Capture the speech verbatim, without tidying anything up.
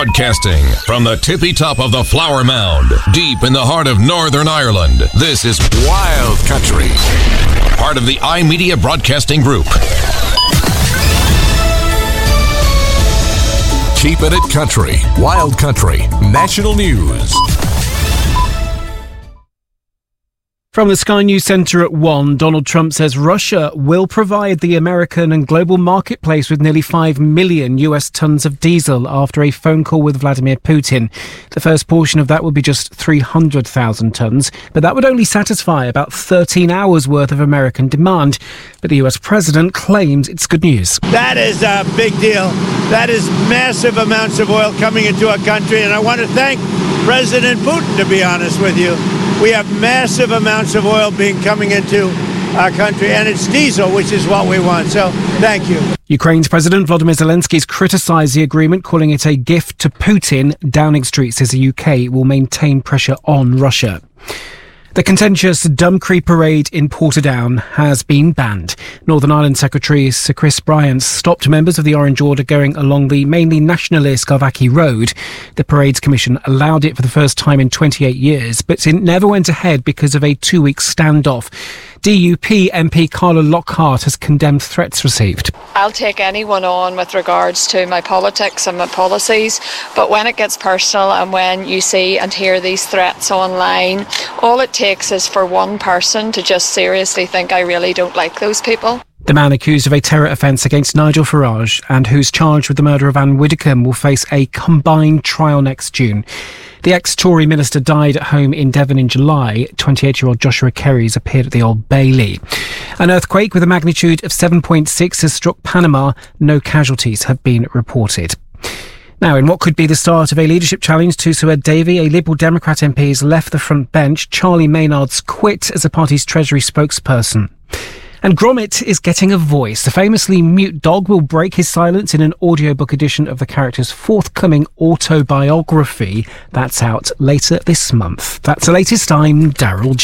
Broadcasting from the tippy top of the Flower Mound, deep in the heart of Northern Ireland, this is Wild Country, part of the iMedia Broadcasting Group. Keeping it country, Wild Country, national news. From the Sky News Centre at one, Donald Trump says Russia will provide the American and global marketplace with nearly five million U S tons of diesel after a phone call with Vladimir Putin. The first portion of that will be just three hundred thousand tons, but that would only satisfy about thirteen hours worth of American demand. But the U S president claims it's good news. That is a big deal. That is massive amounts of oil coming into our country, and I want to thank President Putin, to be honest with you. We have massive amounts of oil being coming into our country, and it's diesel, which is what we want. So, thank you. Ukraine's President Volodymyr Zelensky has criticised the agreement, calling it a gift to Putin. Downing Street says the U K will maintain pressure on Russia. The contentious Dumcree Parade in Portadown has been banned. Northern Ireland Secretary Sir Chris Bryant stopped members of the Orange Order going along the mainly nationalist Galvackie Road. The Parades Commission allowed it for the first time in twenty-eight years, but it never went ahead because of a two-week standoff. D U P M P Carla Lockhart has condemned threats received. I'll take anyone on with regards to my politics and my policies, but when it gets personal and when you see and hear these threats online, all it takes is for one person to just seriously think I really don't like those people. The man accused of a terror offence against Nigel Farage and who's charged with the murder of Anne Widdecombe will face a combined trial next June. The ex-Tory minister died at home in Devon in July. twenty-eight-year-old Joshua Kerry's appeared at the Old Bailey. An earthquake with a magnitude of seven point six has struck Panama. No casualties have been reported. Now, in what could be the start of a leadership challenge to Sir Ed Davey, a Liberal Democrat M P has left the front bench. Charlie Maynard's quit as the party's Treasury spokesperson. And Gromit is getting a voice. The famously mute dog will break his silence in an audiobook edition of the character's forthcoming autobiography. That's out later this month. That's the latest. I'm Daryl